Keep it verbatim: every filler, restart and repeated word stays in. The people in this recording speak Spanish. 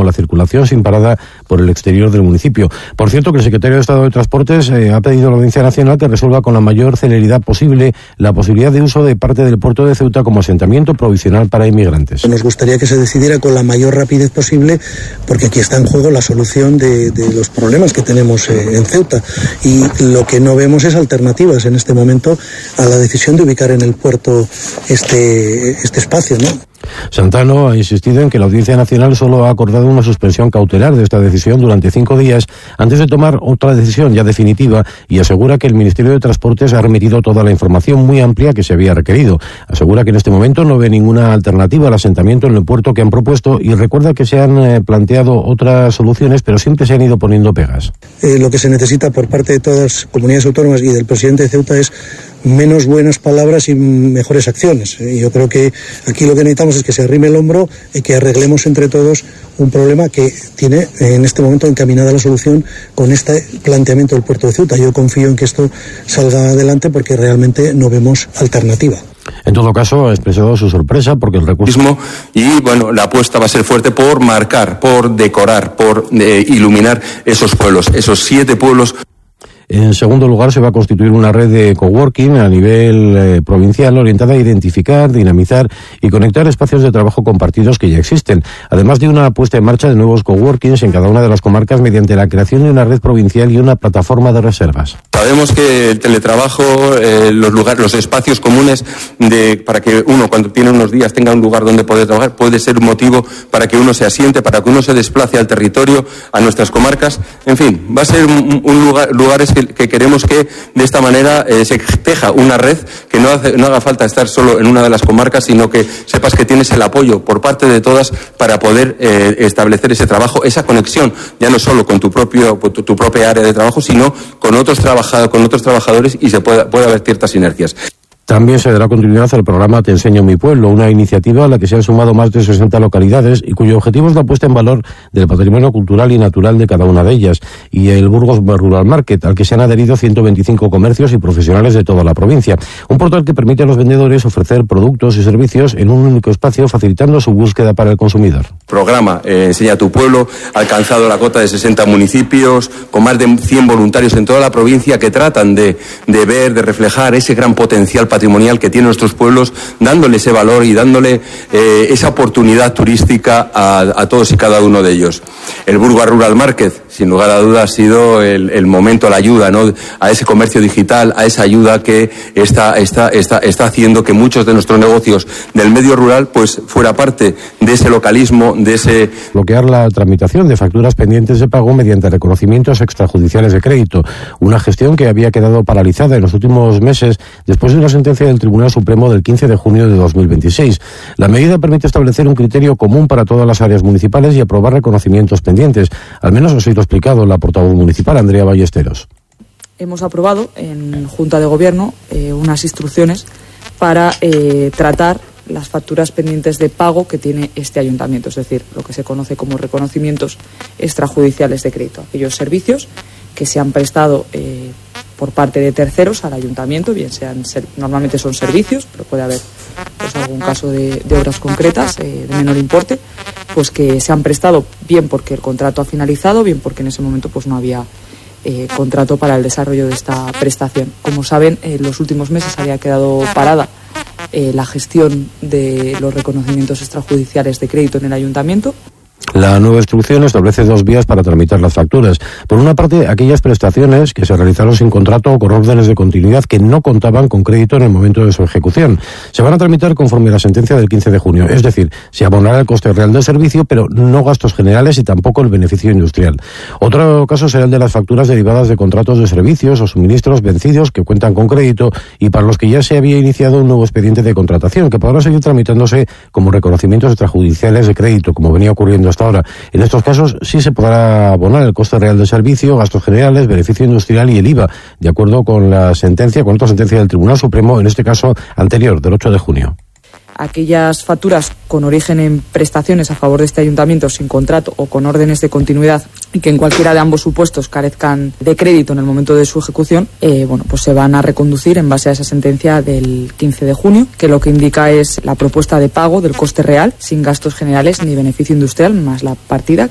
como la circulación sin parada por el exterior del municipio. Por cierto, que el secretario de Estado de Transportes eh, ha pedido a la Audiencia Nacional que resuelva con la mayor celeridad posible la posibilidad de uso de parte del puerto de Ceuta como asentamiento provisional para inmigrantes. Nos gustaría que se decidiera con la mayor rapidez posible, porque aquí está en juego la solución de, de los problemas que tenemos eh, en Ceuta, y lo que no vemos es alternativas en este momento a la decisión de ubicar en el puerto este, este espacio, ¿no? Santano ha insistido en que la Audiencia Nacional solo ha acordado una suspensión cautelar de esta decisión durante cinco días antes de tomar otra decisión ya definitiva, y asegura que el Ministerio de Transportes ha remitido toda la información muy amplia que se había requerido. Asegura que en este momento no ve ninguna alternativa al asentamiento en el puerto que han propuesto, y recuerda que se han eh, planteado otras soluciones, pero siempre se han ido poniendo pegas. Eh, lo que se necesita por parte de todas las comunidades autónomas y del presidente de Ceuta es menos buenas palabras y mejores acciones. Yo creo que aquí lo que necesitamos es que se arrime el hombro y que arreglemos entre todos un problema que tiene en este momento encaminada la solución con este planteamiento del puerto de Ceuta. Yo confío en que esto salga adelante porque realmente no vemos alternativa. En todo caso, ha expresado su sorpresa porque el recurso... Y bueno, la apuesta va a ser fuerte por marcar, por decorar, por eh, iluminar esos pueblos, esos siete pueblos. En segundo lugar, se va a constituir una red de coworking a nivel eh, provincial orientada a identificar, dinamizar y conectar espacios de trabajo compartidos que ya existen, además de una puesta en marcha de nuevos coworkings en cada una de las comarcas mediante la creación de una red provincial y una plataforma de reservas. Sabemos que el teletrabajo, eh, los lugares, los espacios comunes de, para que uno cuando tiene unos días tenga un lugar donde poder trabajar, puede ser un motivo para que uno se asiente, para que uno se desplace al territorio, a nuestras comarcas. En fin, va a ser un, un lugar, lugares que, que queremos que de esta manera eh, se teja una red, que no, hace, no haga falta estar solo en una de las comarcas, sino que sepas que tienes el apoyo por parte de todas para poder eh, establecer ese trabajo, esa conexión, ya no solo con tu propio tu, tu propia área de trabajo, sino con otros trabajadores, con otros trabajadores, y se puede, puede haber ciertas sinergias. También se dará continuidad al programa Te Enseño Mi Pueblo, una iniciativa a la que se han sumado más de sesenta localidades y cuyo objetivo es la puesta en valor del patrimonio cultural y natural de cada una de ellas, y el Burgos Rural Market, al que se han adherido ciento veinticinco comercios y profesionales de toda la provincia. Un portal que permite a los vendedores ofrecer productos y servicios en un único espacio, facilitando su búsqueda para el consumidor. Programa eh, Enseña tu Pueblo ha alcanzado la cota de sesenta municipios, con más de cien voluntarios en toda la provincia que tratan de, de ver, de reflejar ese gran potencial patrimonial que tienen nuestros pueblos, dándole ese valor y dándole eh, esa oportunidad turística a, a todos y cada uno de ellos. El Burgos Rural Market, sin lugar a dudas, ha sido el, el momento, la ayuda, ¿no?, a ese comercio digital, a esa ayuda que está, está, está, está haciendo que muchos de nuestros negocios del medio rural pues fuera parte de ese localismo, de ese... Bloquear la tramitación de facturas pendientes de pago mediante reconocimientos extrajudiciales de crédito, una gestión que había quedado paralizada en los últimos meses después de una sentencia del Tribunal Supremo del quince de junio de dos mil veintiséis. La medida permite establecer un criterio común para todas las áreas municipales y aprobar reconocimientos pendientes. Al menos así lo ha explicado la portavoz municipal, Andrea Ballesteros. Hemos aprobado en Junta de Gobierno eh, unas instrucciones para eh, tratar las facturas pendientes de pago que tiene este ayuntamiento, es decir, lo que se conoce como reconocimientos extrajudiciales de crédito, aquellos servicios que se han prestado eh, por parte de terceros al ayuntamiento, bien sean ser, normalmente son servicios, pero puede haber pues algún caso de, de obras concretas eh, de menor importe, pues que se han prestado bien porque el contrato ha finalizado, bien porque en ese momento pues no había eh, contrato para el desarrollo de esta prestación. Como saben, en los últimos meses había quedado parada eh, la gestión de los reconocimientos extrajudiciales de crédito en el ayuntamiento. La nueva instrucción establece dos vías para tramitar las facturas. Por una parte, aquellas prestaciones que se realizaron sin contrato o con órdenes de continuidad que no contaban con crédito en el momento de su ejecución. Se van a tramitar conforme a la sentencia del quince de junio, es decir, se abonará el coste real del servicio, pero no gastos generales y tampoco el beneficio industrial. Otro caso será el de las facturas derivadas de contratos de servicios o suministros vencidos que cuentan con crédito y para los que ya se había iniciado un nuevo expediente de contratación, que podrá seguir tramitándose como reconocimientos extrajudiciales de crédito, como venía ocurriendo hasta ahora. En estos casos sí se podrá abonar el coste real del servicio, gastos generales, beneficio industrial y el I V A, de acuerdo con la sentencia, con otra sentencia del Tribunal Supremo, en este caso anterior, del ocho de junio. Aquellas facturas con origen en prestaciones a favor de este ayuntamiento sin contrato o con órdenes de continuidad y que en cualquiera de ambos supuestos carezcan de crédito en el momento de su ejecución, eh, bueno, pues se van a reconducir en base a esa sentencia del quince de junio, que lo que indica es la propuesta de pago del coste real sin gastos generales ni beneficio industrial más la partida